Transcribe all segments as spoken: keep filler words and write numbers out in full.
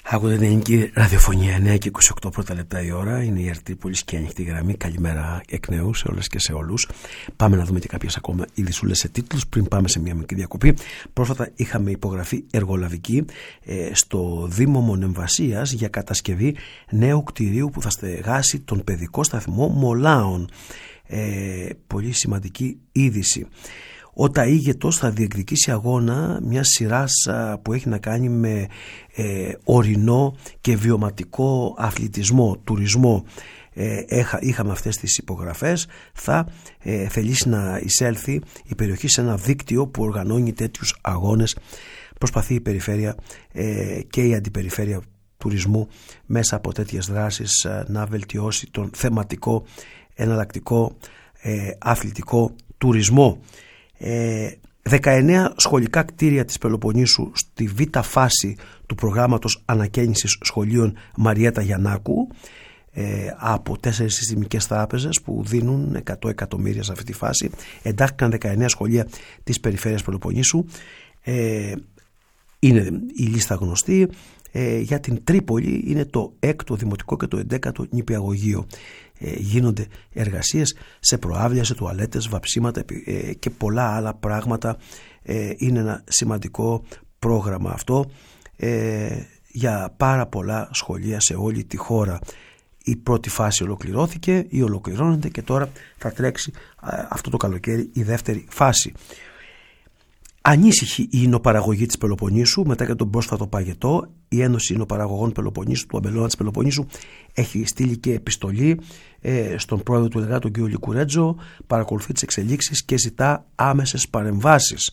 Άκουτε την ελληνική ραδιοφωνία, εννιά και είκοσι οκτώ πρώτα λεπτά η ώρα. Είναι η Ερτρίπολης και η ανοιχτή γραμμή. Καλημέρα εκ νέου σε όλες και σε όλους. Πάμε να δούμε και κάποιες ακόμα ειδησούλες σε τίτλους πριν πάμε σε μια μικρή διακοπή. Πρόσφατα είχαμε υπογραφή εργολαβική ε, στο Δήμο Μονεμβασίας για κατασκευή νέου κτηρίου που θα στεγάσει τον παιδικό σταθμό Μολάων. Ε, πολύ σημαντική είδηση. Ο Ταΐγετος θα διεκδικήσει αγώνα μιας σειράς που έχει να κάνει με ε, ορεινό και βιωματικό αθλητισμό, τουρισμό. Ε, έχα, είχαμε αυτές τις υπογραφές. Θα ε, θελήσει να εισέλθει η περιοχή σε ένα δίκτυο που οργανώνει τέτοιους αγώνες. Προσπαθεί η περιφέρεια ε, και η αντιπεριφέρεια τουρισμού μέσα από τέτοιες δράσεις ε, να βελτιώσει τον θεματικό, εναλλακτικό, ε, αθλητικό τουρισμό. Ε, δεκαεννέα σχολικά κτίρια της Πελοποννήσου στη β' φάση του προγράμματος ανακαίνησης σχολείων Μαριέτα Γιαννάκου ε, από τέσσερις συστημικές τράπεζες που δίνουν εκατό εκατομμύρια σε αυτή τη φάση. Εντάχθηκαν δεκαεννέα σχολεία της περιφέρειας Πελοποννήσου. ε, είναι η λίστα γνωστή. Ε, για την Τρίπολη είναι το έκτο δημοτικό και το εντέκατο νηπιαγωγείο. Ε, γίνονται εργασίες σε προάβλια, σε τουαλέτες, βαψίματα ε, και πολλά άλλα πράγματα. Ε, είναι ένα σημαντικό πρόγραμμα αυτό ε, για πάρα πολλά σχολεία σε όλη τη χώρα. Η πρώτη φάση ολοκληρώθηκε ή ολοκληρώνεται και τώρα θα τρέξει α, αυτό το καλοκαίρι η δεύτερη φάση. Ανήσυχη η ινοπαραγωγή της Πελοποννήσου μετά και τον πρόσφατο παγετό. Η Ένωση Ινοπαραγωγών Πελοποννήσου, του Αμπελώνα της Πελοποννήσου, έχει στείλει και επιστολή ε, στον πρόεδρο του ΕΛΓΑ, τον κύριο Λικουρέτζο, παρακολουθεί τις εξελίξεις και ζητά άμεσες παρεμβάσεις.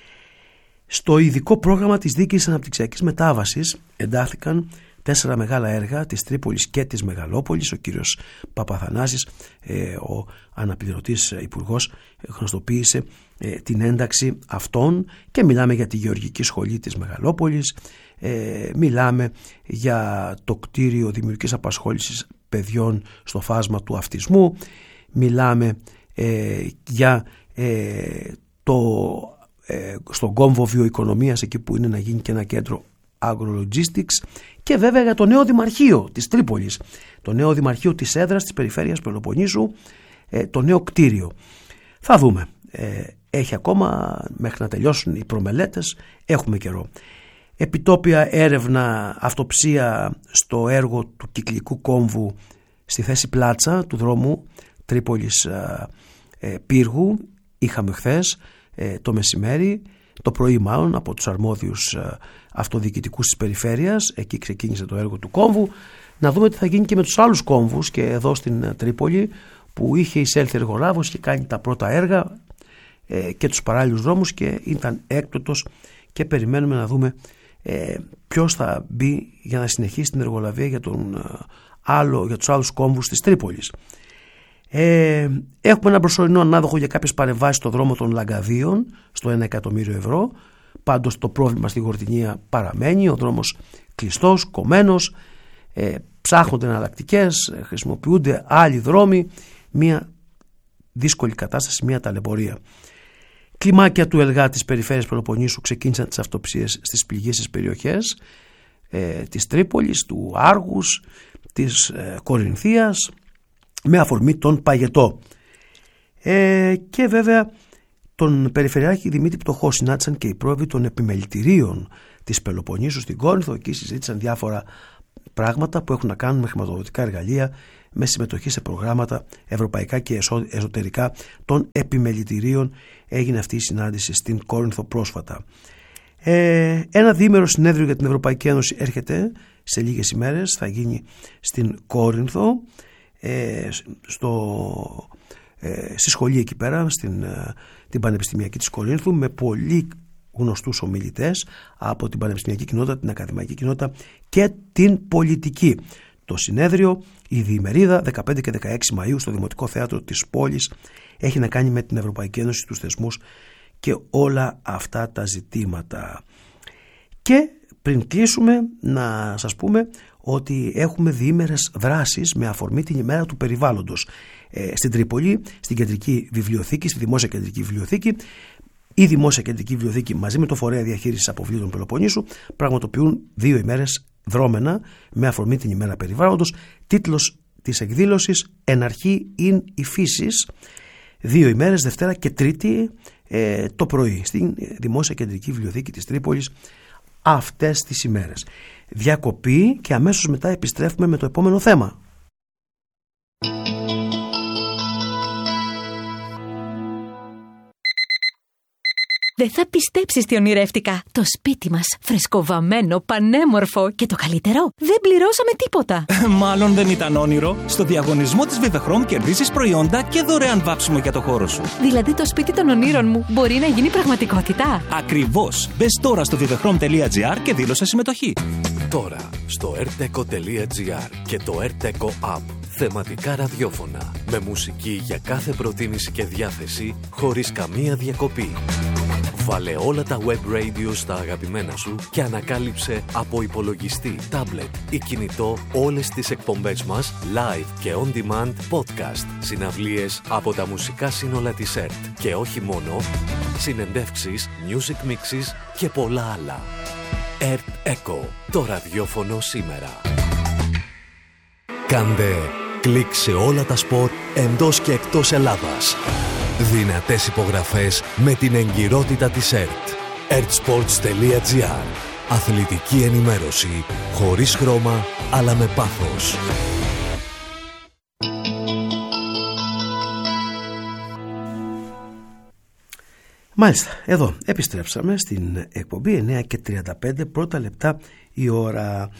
Στο ειδικό πρόγραμμα της Διοίκησης Αναπτυξιακής Μετάβασης εντάχθηκαν τέσσερα μεγάλα έργα της Τρίπολης και της Μεγαλόπολης. Ο κύριος Παπαθανάσης, ε, ο αναπληρωτής υπουργός, γνωστοποίησε ε, την ένταξη αυτών και μιλάμε για τη Γεωργική Σχολή της Μεγαλόπολης, ε, μιλάμε για το κτίριο δημιουργικής απασχόλησης παιδιών στο φάσμα του αυτισμού, μιλάμε ε, για ε, το, ε, στον κόμβο βιοοικονομίας, εκεί που είναι να γίνει και ένα κέντρο Agro-Logistics, και βέβαια για το νέο Δημαρχείο της Τρίπολης, το νέο Δημαρχείο της έδρας της περιφέρειας Πελοποννήσου, ε, το νέο κτίριο. Θα δούμε. Ε, έχει ακόμα μέχρι να τελειώσουν οι προμελέτες, έχουμε καιρό. Επιτόπια έρευνα αυτοψία στο έργο του κυκλικού κόμβου στη θέση Πλάτσα του δρόμου Τρίπολης ε, ε, Πύργου. Είχαμε χθες ε, το μεσημέρι, το πρωί μάλλον, από τους αρμόδιους ε, αυτοδιοικητικούς της περιφέρειας. Εκεί ξεκίνησε το έργο του κόμβου. Να δούμε τι θα γίνει και με τους άλλους κόμβους και εδώ στην Τρίπολη, που είχε εισέλθει εργολάβος και κάνει τα πρώτα έργα ε, και τους παράλληλους δρόμους και ήταν έκτοτος, και περιμένουμε να δούμε ε, ποιος θα μπει για να συνεχίσει την εργολαβία για, τον, ε, άλλο, για τους άλλους κόμβους της Τρίπολης. Ε, έχουμε ένα προσωρινό ανάδοχο για κάποιες παρεμβάσεις στο δρόμο των Λαγκαδίων στο ένα εκατομμύριο ευρώ. Πάντως το πρόβλημα στη Γορτινία παραμένει, ο δρόμος κλειστός, κομμένος, ε, ψάχνονται εναλλακτικές, χρησιμοποιούνται άλλοι δρόμοι, μια δύσκολη κατάσταση, μια ταλαιπωρία. Κλιμάκια του ΕΛΓΑ της περιφέρειας Πελοποννήσου ξεκίνησαν τις αυτοψίες στις πληγήσεις περιοχές ε, της Τρίπολης, του Άργους, της ε, Κορινθίας, με αφορμή τον παγετό. Ε, και βέβαια τον Περιφερειάρχη Δημήτρη Πτωχό συνάντησαν και οι πρόεδροι των επιμελητηρίων της Πελοποννήσου στην Κόρινθο. Εκεί συζήτησαν διάφορα πράγματα που έχουν να κάνουν με χρηματοδοτικά εργαλεία, με συμμετοχή σε προγράμματα ευρωπαϊκά και εσωτερικά των επιμελητηρίων. Έγινε αυτή η συνάντηση στην Κόρινθο πρόσφατα. Ε, ένα διήμερο συνέδριο για την Ευρωπαϊκή Ένωση έρχεται σε λίγες ημέρες, θα γίνει στην Κόρινθο, ε, στο, ε, στη σχολή εκεί πέρα, στην ε, την Πανεπιστημιακή της Κορίνθου, με πολύ γνωστούς ομιλητές από την πανεπιστημιακή κοινότητα, την ακαδημαϊκή κοινότητα και την πολιτική. Το συνέδριο, η διημερίδα, δεκαπέντε και δεκαέξι Μαΐου στο Δημοτικό Θέατρο της πόλης, έχει να κάνει με την Ευρωπαϊκή Ένωση, τους θεσμούς και όλα αυτά τα ζητήματα. Και πριν κλείσουμε, να σας πούμε ότι έχουμε διήμερες δράσεις με αφορμή την ημέρα του περιβάλλοντος. Ε, στην Τρίπολη, στην Κεντρική Βιβλιοθήκη, στη Δημόσια Κεντρική Βιβλιοθήκη, η Δημόσια Κεντρική Βιβλιοθήκη μαζί με το Φορέα Διαχείρισης Αποβλήτων Πελοποννήσου πραγματοποιούν δύο ημέρες δρόμενα με αφορμή την ημέρα περιβάλλοντος. Τίτλος της εκδήλωσης «Εν αρχή ειν η φύσης». Δύο ημέρες, Δευτέρα και Τρίτη ε, το πρωί στην Δημόσια Κεντρική Βιβλιοθήκη της Τρίπολης αυτές τις ημέρες. Διακοπή και αμέσως μετά επιστρέφουμε με το επόμενο θέμα. Δεν θα πιστέψεις τι ονειρεύτηκα. Το σπίτι μας, φρεσκοβαμμένο, πανέμορφο και το καλύτερο, δεν πληρώσαμε τίποτα. Μάλλον δεν ήταν όνειρο. Στο διαγωνισμό της Vivechrom κερδίζεις προϊόντα και δωρεάν βάψιμο για το χώρο σου. Δηλαδή το σπίτι των ονείρων μου μπορεί να γίνει πραγματικότητα. Ακριβώς. Μπες τώρα στο vivechrom τελεία gr και δήλωσε συμμετοχή. Τώρα στο erteco τελεία gr και το erteco app. Θεματικά ραδιόφωνα με μουσική για κάθε προτίμηση και διάθεση χωρίς καμία διακοπή. Βάλε όλα τα web radio στα αγαπημένα σου και ανακάλυψε από υπολογιστή, τάμπλετ ή κινητό όλες τις εκπομπές μας live και on demand podcast, συναυλίες από τα μουσικά σύνολα της ΕΡΤ και όχι μόνο, συνεντεύξεις, music mixes και πολλά άλλα. ΕΡΤ Echo, το ραδιόφωνο σήμερα. Κάντε κλικ σε όλα τα σπορ εντός και εκτός Ελλάδας. Δυνατές υπογραφές με την εγκυρότητα της ΕΡΤ. ερτsports τελεία gr. Αθλητική ενημέρωση χωρίς χρώμα αλλά με πάθος. Μάλιστα, εδώ επιστρέψαμε στην εκπομπή εννιά και τριάντα πέντε, πρώτα λεπτά η ώρα.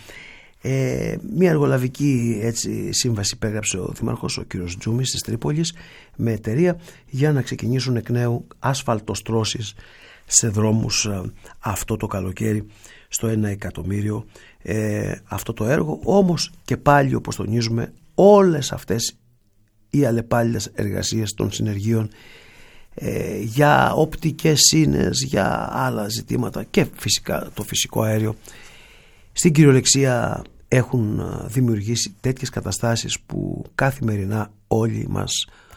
Ε, μια εργολαβική έτσι, σύμβαση υπέγραψε ο Δήμαρχος, ο κύριος Τζούμης της Τρίπολης, με εταιρεία για να ξεκινήσουν εκ νέου ασφαλτοστρώσεις σε δρόμους ε, αυτό το καλοκαίρι στο ένα εκατομμύριο ε, αυτό το έργο. Όμως και πάλι, όπως τονίζουμε, όλες αυτές οι αλλεπάλληλες εργασίες των συνεργείων ε, για οπτικές σύνες, για άλλα ζητήματα και φυσικά το φυσικό αέριο, στην κυριολεξία έχουν δημιουργήσει τέτοιες καταστάσεις που καθημερινά όλοι μας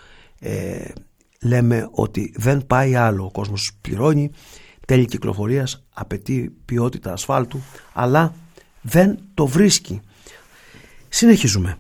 ε, λέμε ότι δεν πάει άλλο. Ο κόσμος πληρώνει τέλη κυκλοφορίας, απαιτεί ποιότητα ασφάλτου, αλλά δεν το βρίσκει. Συνεχίζουμε.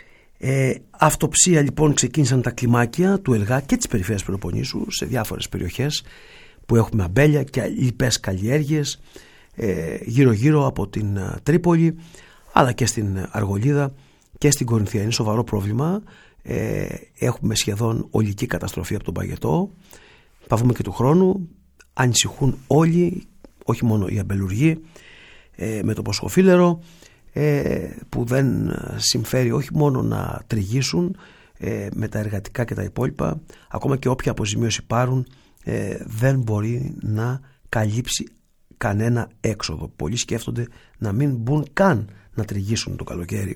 Ε, αυτοψία λοιπόν ξεκίνησαν τα κλιμάκια του ΕΛΓΑ και της περιφέρειας Πελοποννήσου σε διάφορες περιοχές που έχουμε αμπέλια και λοιπές καλλιέργειες γύρω γύρω από την Τρίπολη, αλλά και στην Αργολίδα και στην Κορινθία. Είναι σοβαρό πρόβλημα. ε, έχουμε σχεδόν ολική καταστροφή από τον παγετό. Θα δούμε και του χρόνου. Ανησυχούν όλοι, όχι μόνο οι αμπελουργοί, ε, με το ποσχοφύλαιρο, ε, που δεν συμφέρει όχι μόνο να τριγίσουν ε, με τα εργατικά και τα υπόλοιπα, ακόμα και όποια αποζημίωση πάρουν ε, δεν μπορεί να καλύψει κανένα έξοδο. Πολλοί σκέφτονται να μην μπουν καν να τριγίσουν το καλοκαίρι.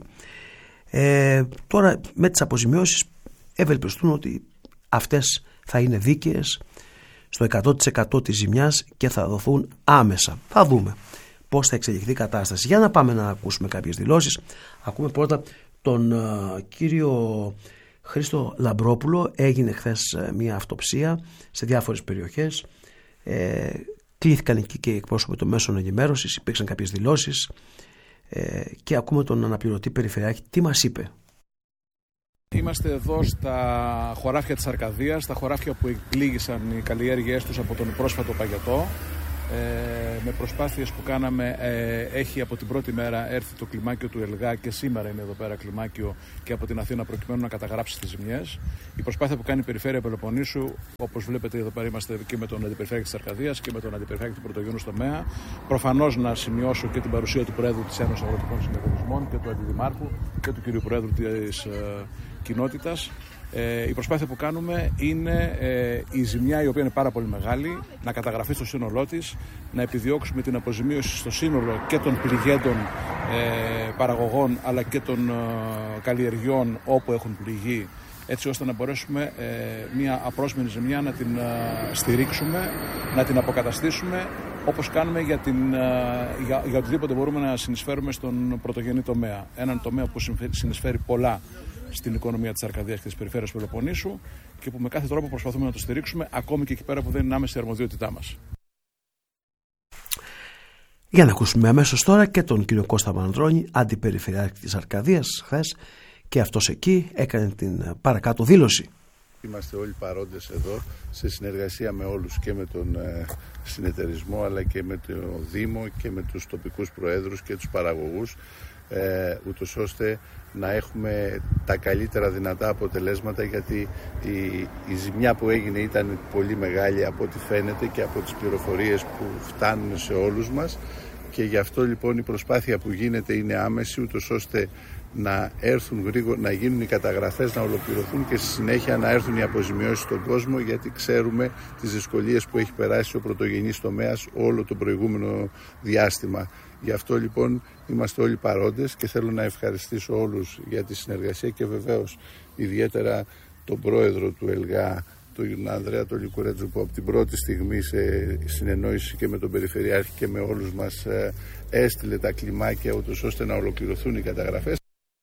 Ε, τώρα με τις αποζημιώσεις ευελπιστούν ότι αυτές θα είναι δίκαιες στο εκατό τοις εκατό της ζημιάς και θα δοθούν άμεσα. Θα δούμε πώς θα εξελιχθεί η κατάσταση. Για να πάμε να ακούσουμε κάποιες δηλώσεις. Ακούμε πρώτα τον uh, κύριο Χρήστο Λαμπρόπουλο. Έγινε χθες uh, μια αυτοψία σε διάφορες περιοχές. Ε, κλήθηκαν εκεί και εκπρόσωποι των μέσων ενημέρωσης, υπήρξαν κάποιες δηλώσεις ε, και ακούμε τον αναπληρωτή περιφερειάρχη τι μας είπε. Είμαστε εδώ στα χωράφια της Αρκαδίας, στα χωράφια που εκπλήγησαν οι καλλιέργειές τους από τον πρόσφατο παγετό. Ε, με προσπάθειες που κάναμε ε, έχει από την πρώτη μέρα έρθει το κλιμάκιο του ΕΛΓΑ και σήμερα είναι εδώ πέρα κλιμάκιο και από την Αθήνα προκειμένου να καταγράψει τις ζημιές. Η προσπάθεια που κάνει η Περιφέρεια Πελοποννήσου, όπως βλέπετε εδώ πέρα είμαστε και με τον Αντιπεριφέρειάρχη της Αρκαδίας και με τον Αντιπεριφέρειάρχη του Πρωτογενού τομέα. Προφανώς να σημειώσω και την παρουσία του Προέδρου της Ένωσης Αγροτικών Συνεταιρισμών και του Αντιδημάρχου και του κ. Προέδρου της ε, κοινότητας. Ε, η προσπάθεια που κάνουμε είναι ε, η ζημιά, η οποία είναι πάρα πολύ μεγάλη, να καταγραφεί στο σύνολό της, να επιδιώξουμε την αποζημίωση στο σύνολο και των πληγέντων ε, παραγωγών αλλά και των ε, καλλιεργειών όπου έχουν πληγεί, έτσι ώστε να μπορέσουμε ε, μια απρόσμενη ζημιά να την ε, στηρίξουμε, να την αποκαταστήσουμε, όπως κάνουμε για, την, ε, για, για οτιδήποτε μπορούμε να συνεισφέρουμε στον πρωτογενή τομέα. Έναν τομέα που συνεισφέρει πολλά στην οικονομία της Αρκαδίας και της περιφέρειας Πελοποννήσου και που με κάθε τρόπο προσπαθούμε να το στηρίξουμε, ακόμη και εκεί πέρα που δεν είναι άμεση αρμοδιότητά μας. Για να ακούσουμε αμέσως τώρα και τον κύριο Κώστα Μανδρώνη, αντιπεριφερειάρχη της Αρκαδίας χθες, και αυτός εκεί έκανε την παρακάτω δήλωση. Είμαστε όλοι παρόντες εδώ σε συνεργασία με όλους, και με τον ε, συνεταιρισμό, αλλά και με το Δήμο και με τους τοπικούς προέδρους και τους παραγωγούς, ε, ούτως ώστε να έχουμε τα καλύτερα δυνατά αποτελέσματα, γιατί η, η ζημιά που έγινε ήταν πολύ μεγάλη από ό,τι φαίνεται και από τις πληροφορίες που φτάνουν σε όλους μας, και γι' αυτό λοιπόν η προσπάθεια που γίνεται είναι άμεση, ούτως ώστε να έρθουν γρήγορα, να γίνουν οι καταγραφές, να ολοκληρωθούν και στη συνέχεια να έρθουν οι αποζημιώσεις στον κόσμο, γιατί ξέρουμε τις δυσκολίες που έχει περάσει ο πρωτογενής τομέας όλο το προηγούμενο διάστημα. Γι' αυτό λοιπόν είμαστε όλοι παρόντες και θέλω να ευχαριστήσω όλους για τη συνεργασία, και βεβαίως ιδιαίτερα τον πρόεδρο του ΕΛΓΑ, τον Ανδρέα τον Λικουρέτζο, που από την πρώτη στιγμή σε συνεννόηση και με τον Περιφερειάρχη και με όλους μας έστειλε τα κλιμάκια, ούτως ώστε να ολοκληρωθούν οι καταγραφές.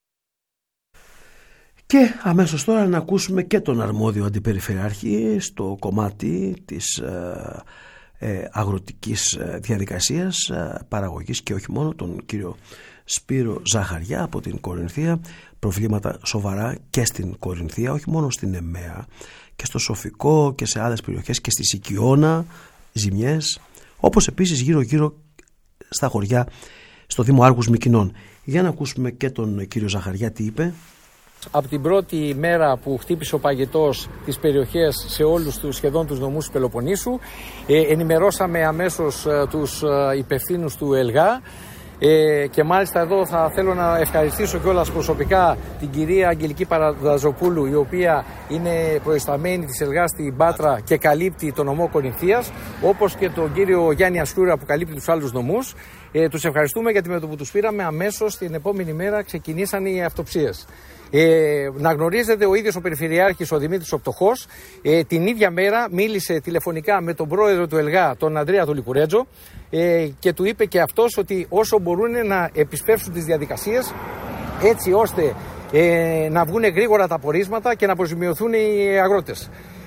Και αμέσως τώρα να ακούσουμε και τον αρμόδιο αντιπεριφερειάρχη στο κομμάτι της ε, ε, αγροτικής διαδικασίας, ε, παραγωγής, και όχι μόνο, τον κύριο Σπύρο Ζαχαριά από την Κορινθία. Προβλήματα σοβαρά και στην Κορινθία, όχι μόνο στην ΕΜΕΑ, και στο Σοφικό και σε άλλες περιοχές, και στη Σικιώνα ζημιές, όπως επίσης γύρω γύρω στα χωριά στο Δήμο Άργους Μυκηνών. Για να ακούσουμε και τον κύριο Ζαχαριά τι είπε. Από την πρώτη μέρα που χτύπησε ο παγετός τις περιοχές σε όλους τους σχεδόν τους νομούς του Πελοποννήσου, ε, ενημερώσαμε αμέσως ε, τους ε, υπευθύνους του ΕΛΓΑ, ε, και μάλιστα εδώ θα θέλω να ευχαριστήσω κιόλας προσωπικά την κυρία Αγγελική Παραδαζοπούλου, η οποία είναι προϊσταμένη της ΕΛΓΑ στην Πάτρα και καλύπτει το νομό Κορινθίας, όπως και τον κύριο Γιάννη Ασιούρα που καλύπτει τους άλλους νομούς. Ε, τους ευχαριστούμε, γιατί με το που τους πήραμε αμέσως την επόμενη μέρα ξεκινήσαν οι αυτοψίες. Ε, να γνωρίζετε, ο ίδιος ο Περιφερειάρχης, ο Δημήτρης Οπτοχός, ε, την ίδια μέρα μίλησε τηλεφωνικά με τον πρόεδρο του ΕΛΓΑ, τον Ανδρέα τον Λικουρέτζο, ε, και του είπε και αυτός ότι όσο μπορούν να επισπεύσουν τις διαδικασίες, έτσι ώστε ε, να βγουν γρήγορα τα πορίσματα και να αποζημιωθούν οι αγρότες.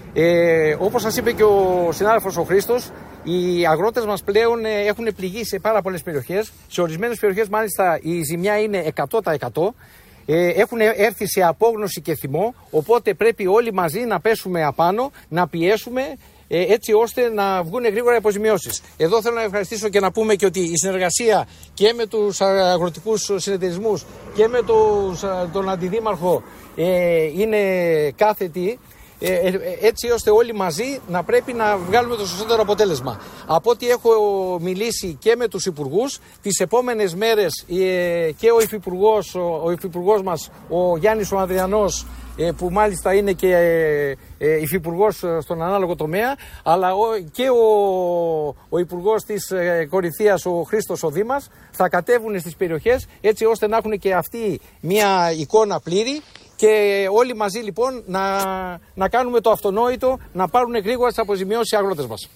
Ε, όπως σας είπε και ο συνάδελφος ο Χρήστος, οι αγρότες μας πλέον έχουν πληγεί σε πάρα πολλές περιοχές. Σε ορισμένες περιοχές μάλιστα η ζημιά είναι εκατό τοις εκατό. Ε, έχουν έρθει σε απόγνωση και θυμό, οπότε πρέπει όλοι μαζί να πέσουμε απάνω, να πιέσουμε, ε, έτσι ώστε να βγουν γρήγορα οι αποζημιώσεις. Εδώ θέλω να ευχαριστήσω και να πούμε και ότι η συνεργασία και με τους αγροτικούς συνεταιρισμούς και με τους, τον αντιδήμαρχο ε, είναι κάθετη, έτσι ώστε όλοι μαζί να πρέπει να βγάλουμε το σωστότερο αποτέλεσμα. Από ό,τι έχω μιλήσει και με τους υπουργούς, τις επόμενες μέρες και ο υφυπουργός, ο υφυπουργός μας, ο Γιάννης ο Ανδριανός, που μάλιστα είναι και υφυπουργός στον ανάλογο τομέα, αλλά και ο, ο υπουργός της Κορινθίας, ο Χρήστος ο Δήμας, θα κατέβουν στις περιοχές, έτσι ώστε να έχουν και αυτοί μια εικόνα πλήρη, και όλοι μαζί λοιπόν να, να κάνουμε το αυτονόητο, να πάρουν γρήγορα τις αποζημιώσεις οι αγρότες μας.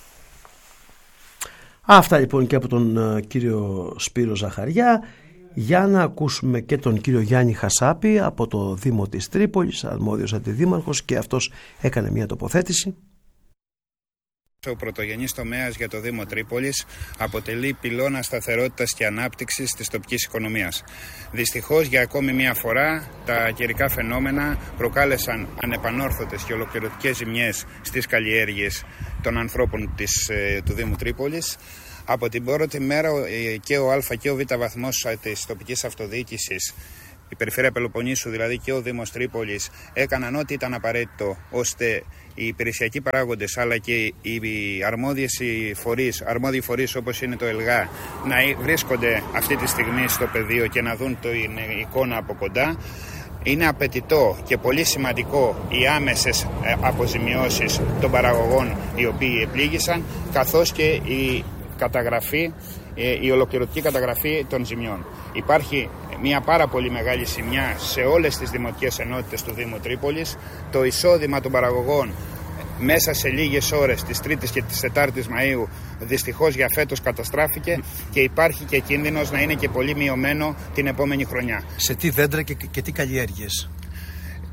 Αυτά λοιπόν και από τον uh, κύριο Σπύρο Ζαχαριά. Για να ακούσουμε και τον κύριο Γιάννη Χασάπη από το Δήμο της Τρίπολης, αρμόδιος αντιδήμαρχος, και αυτός έκανε μια τοποθέτηση. Ο πρωτογενής τομέας για το Δήμο Τρίπολης αποτελεί πυλώνα σταθερότητας και ανάπτυξης της τοπικής οικονομίας. Δυστυχώς, για ακόμη μία φορά, τα καιρικά φαινόμενα προκάλεσαν ανεπανόρθωτες και ολοκληρωτικές ζημιές στις καλλιέργειες των ανθρώπων της, του Δήμου Τρίπολης. Από την πρώτη μέρα και ο Α και ο Β βαθμός της τοπικής αυτοδιοίκησης, η Περιφέρεια Πελοποννήσου δηλαδή και ο Δήμος Τρίπολης, έκαναν ό,τι ήταν απαραίτητο ώστε οι υπηρεσιακοί παράγοντες αλλά και οι αρμόδιες φορείς, αρμόδιοι φορείς όπως είναι το ΕΛΓΑ, να βρίσκονται αυτή τη στιγμή στο πεδίο και να δουν την εικόνα από κοντά. Είναι απαιτητό και πολύ σημαντικό οι άμεσες αποζημιώσεις των παραγωγών οι οποίοι επλήγησαν, καθώς και η καταγραφή, η ολοκληρωτική καταγραφή των ζημιών. Υπάρχει μια πάρα πολύ μεγάλη ζημιά σε όλες τις δημοτικές ενότητες του Δήμου Τρίπολης. Το εισόδημα των παραγωγών μέσα σε λίγες ώρες της Τρίτης και της Τετάρτης Μαΐου δυστυχώς για φέτος καταστράφηκε και υπάρχει και κίνδυνος να είναι και πολύ μειωμένο την επόμενη χρονιά. Σε τι δέντρα και, και τι καλλιέργειες?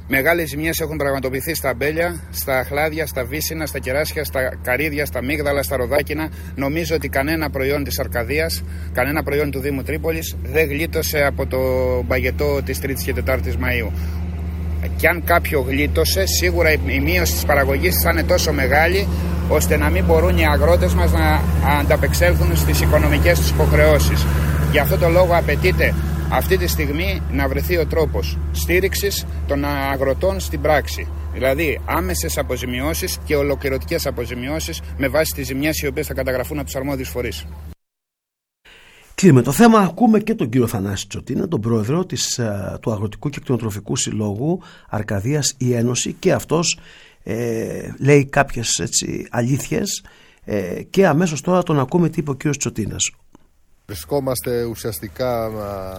Μεγάλες ζημιές έχουν πραγματοποιηθεί στα αμπέλια, στα αχλάδια, στα βύσσινα, στα κεράσια, στα καρύδια, στα μίγδαλα, στα ροδάκινα. Νομίζω ότι κανένα προϊόν της Αρκαδίας, κανένα προϊόν του Δήμου Τρίπολης δεν γλίτωσε από το μπαγετό της τρίτης και τετάρτης Μαΐου. Και αν κάποιο γλίτωσε, σίγουρα η μείωση της παραγωγής θα είναι τόσο μεγάλη, ώστε να μην μπορούν οι αγρότες μας να ανταπεξέλθουν στις οικονομικές τους υποχρεώσεις. Γι' αυτό το λόγο απαιτείται αυτή τη στιγμή να βρεθεί ο τρόπος στήριξης των αγροτών στην πράξη. Δηλαδή άμεσες αποζημιώσεις και ολοκληρωτικές αποζημιώσεις με βάση τις ζημιές οι οποίες θα καταγραφούν από τους αρμόδιους φορείς. Κλείνουμε το θέμα. Ακούμε και τον κύριο Θανάση Τσοτίνα, τον πρόεδρο της, του Αγροτικού και Κτηνοτροφικού Συλλόγου Αρκαδίας η Ένωση, και αυτός ε, λέει κάποιες έτσι, αλήθειες ε, και αμέσως τώρα τον ακούμε τι είπε ο κύριος Τσοτίνας. Βρισκόμαστε ουσιαστικά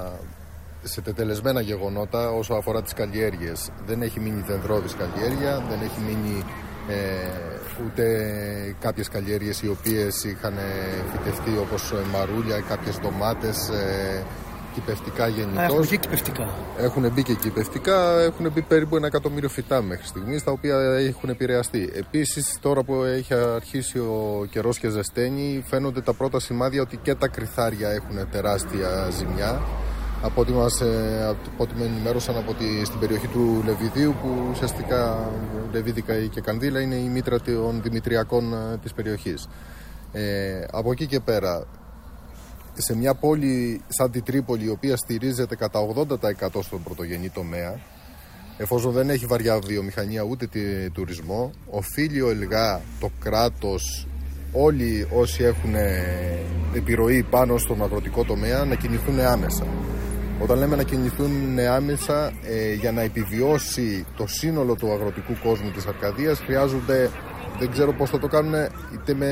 σε τετελεσμένα γεγονότα όσο αφορά τις καλλιέργειες. Δεν έχει μείνει δενδρώδης καλλιέργεια, δεν έχει μείνει ε, ούτε κάποιες καλλιέργειες οι οποίες είχαν φυτευτεί όπως μαρούλια, κάποιες ντομάτες, ε, κυπευτικά γενικώς. Έχουν και κυπευτικά. Έχουν μπει και κυπευτικά, έχουν μπει περίπου ένα εκατομμύριο φυτά μέχρι στιγμής, τα οποία έχουν επηρεαστεί. Επίσης, τώρα που έχει αρχίσει ο καιρός και ζεσταίνει, φαίνονται τα πρώτα σημάδια ότι και τα κρυθάρια έχουν τεράστια ζημιά. Από ό,τι, μας, από ό,τι με ενημέρωσαν από τη, στην περιοχή του Λεβιδίου, που ουσιαστικά Λεβίδικα και Κανδύλα είναι η μήτρα των Δημητριακών της περιοχής. Ε, από εκεί και πέρα, σε μια πόλη σαν τη Τρίπολη, η οποία στηρίζεται κατά ογδόντα τοις εκατό στον πρωτογενή τομέα, εφόσον δεν έχει βαριά βιομηχανία ούτε τη, τουρισμό, οφείλει ο ΕΛΓΑ, το κράτος, όλοι όσοι έχουν επιρροή πάνω στον αγροτικό τομέα να κινηθούν άμεσα. Όταν λέμε να κινηθούν άμεσα, ε, για να επιβιώσει το σύνολο του αγροτικού κόσμου της Αρκαδίας, χρειάζονται, δεν ξέρω πώς θα το κάνουν, είτε με...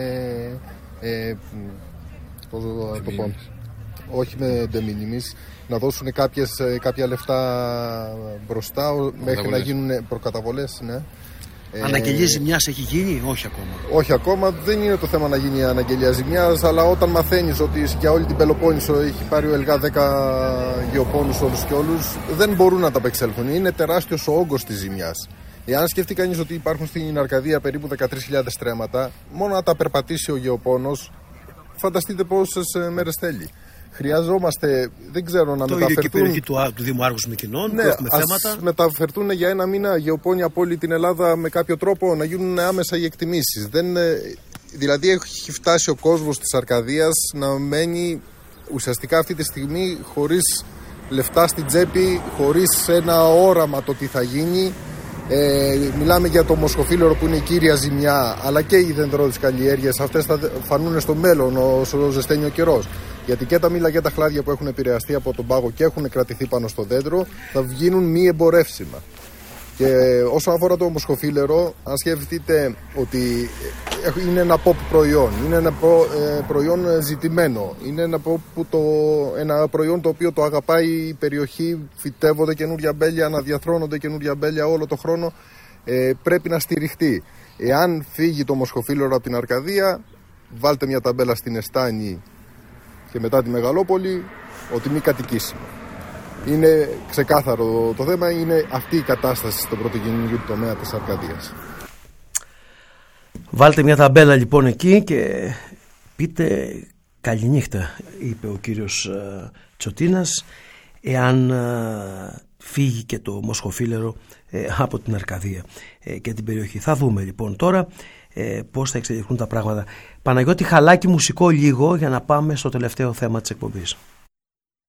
Ε, πώς θα το πω, όχι με de minimis, να δώσουν κάποιες, κάποια λεφτά μπροστά μέχρι να γίνουν προκαταβολές, ναι. Αναγγελία ζημιάς έχει γίνει, όχι ακόμα. Όχι ακόμα, δεν είναι το θέμα να γίνει αναγγελία ζημιάς, αλλά όταν μαθαίνεις ότι για όλη την Πελοπόννησο έχει πάρει ο ΕΛΓΑ δέκα γεωπόνους όλους και όλους, δεν μπορούν να τα απεξέλθουν. Είναι τεράστιος ο όγκος της ζημιάς. Εάν σκεφτεί κανείς ότι υπάρχουν στην Αρκαδία περίπου δεκατρείς χιλιάδες στρέμματα, μόνο να τα περπατήσει ο γεωπόνος, φανταστείτε πόσες μέρες θέλει. Χρειαζόμαστε, δεν ξέρω, να το μεταφερθούν. Το ίδιο και η περιοχή του, του Δήμου Άργους Μυκηνών, ναι, που έχουμε ας θέματα. μεταφερθούν για ένα μήνα γεωπόνοι από όλη την Ελλάδα με κάποιο τρόπο, να γίνουν άμεσα οι εκτιμήσεις. Δεν, δηλαδή έχει φτάσει ο κόσμος της Αρκαδίας να μένει ουσιαστικά αυτή τη στιγμή χωρίς λεφτά στην τσέπη, χωρίς ένα όραμα το τι θα γίνει. Ε, μιλάμε για το μοσχοφύλλωρο που είναι η κύρια ζημιά, αλλά και οι δενδρώδεις καλλιέργειες. Αυτές θα φανούν στο μέλλον όσο ζεσταίνει ο καιρός. Γιατί και τα μήλα και τα χλάδια που έχουν επηρεαστεί από τον πάγο και έχουν κρατηθεί πάνω στο δέντρο θα βγαίνουν μη εμπορεύσιμα. Και όσον αφορά το μοσχοφύλλωρο, αν σκεφτείτε ότι είναι ένα pop προϊόν, είναι ένα προϊόν ζητημένο, είναι ένα, που το, ένα προϊόν το οποίο το αγαπάει η περιοχή, φυτεύονται καινούργια μπέλια, αναδιαθρώνονται καινούργια μπέλια όλο το χρόνο, ε, πρέπει να στηριχτεί. Εάν φύγει το μοσχοφύλλωρο από την Αρκαδία, βάλτε μια ταμπέλα στην Εστάνη και μετά τη Μεγαλόπολη ότι μη κατοικήσιμο. Είναι ξεκάθαρο το θέμα, είναι αυτή η κατάσταση στον πρωτογενή τομέα της Αρκαδίας. Βάλτε μια ταμπέλα λοιπόν εκεί και πείτε καληνύχτα, είπε ο κύριος uh, Τσοτίνας, εάν uh, φύγει και το μοσχοφύλλωρο uh, από την Αρκαδία uh, και την περιοχή. Θα δούμε λοιπόν τώρα uh, πώς θα εξελιχθούν τα πράγματα. Παναγιώτη, χαλάκι μουσικό λίγο για να πάμε στο τελευταίο θέμα της εκπομπής.